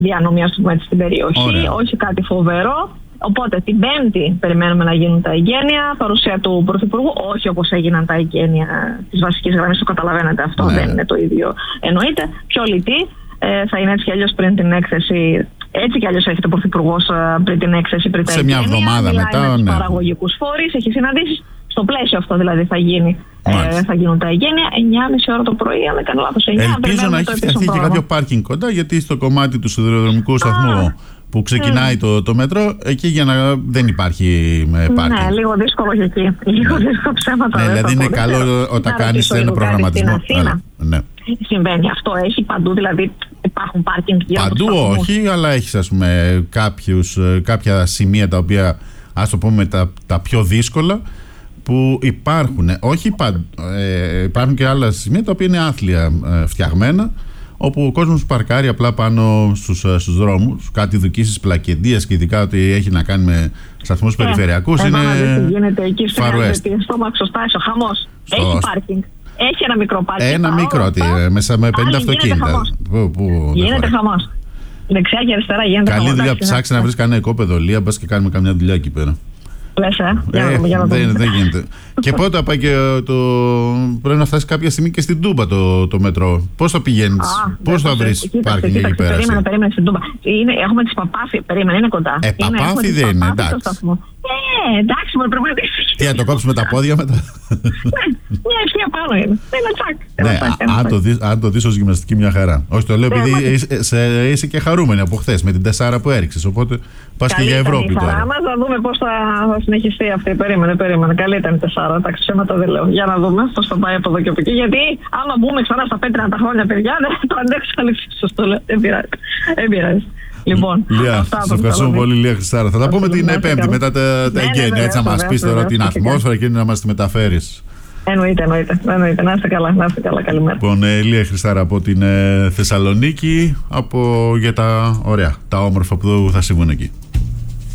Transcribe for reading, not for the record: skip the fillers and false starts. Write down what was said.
διανομή, ας πούμε, στην περιοχή. Όχι κάτι φοβερό. Οπότε την Πέμπτη περιμένουμε να γίνουν τα εγγένεια, παρουσία του Πρωθυπουργού, όχι όπως έγιναν τα εγγένεια της βασικής γραμμής, το καταλαβαίνετε αυτό, δεν είναι το ίδιο. Εννοείται, πιο λιτή, θα είναι έτσι κι αλλιώς πριν την έκθεση. Έτσι κι αλλιώς έχετε ο Πρωθυπουργός πριν την έκθεση, πριν τα εγγένεια. Σε μια εβδομάδα μετά, με τους παραγωγικούς φορείς, έχει συναντήσεις. Στο πλαίσιο αυτό δηλαδή θα γίνουν τα εγγένεια 9.30 ώρα το πρωί, αν δεν κάνω λάθος. Ελπίζω να έχει φτιαχτεί και κάποιο πάρκινγκ κοντά, γιατί στο κομμάτι του σιδηροδρομικού σταθμού που ξεκινάει το μέτρο, εκεί για να δεν υπάρχει πάρκινγκ. Ναι, λίγο δύσκολο και εκεί. Λίγο δύσκολο ψέματα. Ναι, δηλαδή είναι καλό όταν κάνεις ένα προγραμματισμό. Ναι. Συμβαίνει αυτό, έχει παντού, δηλαδή υπάρχουν πάρκινγκ γύρω από τους παντού σταθμούς. όχι, αλλά έχεις, ας πούμε, κάποια σημεία τα οποία, ας το πούμε, τα πιο δύσκολα, που υπάρχουν. Όχι υπάρχουν και άλλα σημεία τα οποία είναι άθλια φτιαγμένα, όπου ο κόσμος παρκάρει απλά πάνω στους δρόμους. Κάτι δικήσεις πλακεντίας, και ειδικά ότι έχει να κάνει με σταθμούς περιφερειακούς, είναι γίνεται εκεί στο Μαξοστάσιο, χαμός. Έχει πάρκινγκ. Έχει ένα μικρό πάρκινγκ. Ένα μικρό, μέσα με 50 αυτοκίνητα. Γίνεται χαμός. Δεξιά και αριστερά γίνεται χαμός. Καλή δουλειά, ψάξει να βρεις κανένα οικόπεδο Λία, μπας και κάνουμε καμιά δουλειά εκεί πέρα. Δεν γίνεται. Και πότε θα πάει και πρέπει να φτάσει κάποια στιγμή και στην Τούμπα το μετρό. Πώς θα πηγαίνεις, πώς θα βρεις πάρκινγκ εκεί πέρα? Περίμενε στην Τούμπα. Έχουμε τις Παπάφη, περίμενε, είναι κοντά. Παπάφη δεν είναι, εντάξει. Εντάξει, μου πρέπει να δεις. Τι, να το κόψουμε τα πόδια μετά? Μια ευθεία πάνω είναι. Αν το δεις ως γυμναστική, μια χαρά. Όχι, το λέω επειδή είσαι και χαρούμενη από χθες με την 4 που έριξες. Οπότε πας και για Ευρώπη τώρα. Να δούμε πώς θα συνεχιστεί αυτή. Περίμενε. Καλή ήταν η 4. Τα ψέματα δεν λέω. Για να δούμε πώς θα πάει από εδώ και από εκεί. Γιατί άμα μπούμε ξανά στα πέτρινα τα χρόνια, παιδιά, δεν θα το αντέξω αλήθεια. Σωστό λέω. Δεν πειράζει. Λοιπόν, Λία, σε ευχαριστούμε πολύ, Λία Χριστάρα. Θα τα πούμε την Πέμπτη μετά τα εγγένεια. Έτσι, να μας πεις τώρα την ατμόσφαιρα και να μας τη μεταφέρεις. Εννοείται. Να είστε καλά, καλημέρα. Λοιπόν, Λία Χριστάρα από την Θεσσαλονίκη, για τα ωραία, τα όμορφα που θα συμβούν εκεί.